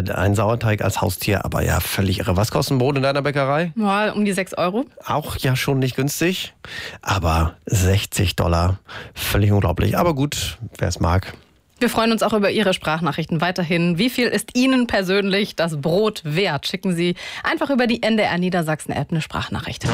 ein Sauerteig als Haustier, aber ja, völlig irre. Was kostet ein Brot in deiner Bäckerei? Ja, um die 6 Euro. Auch ja schon nicht günstig, aber $60. Völlig unglaublich. Aber gut, wer es mag. Wir freuen uns auch über Ihre Sprachnachrichten weiterhin. Wie viel ist Ihnen persönlich das Brot wert? Schicken Sie einfach über die NDR Niedersachsen App eine Sprachnachricht.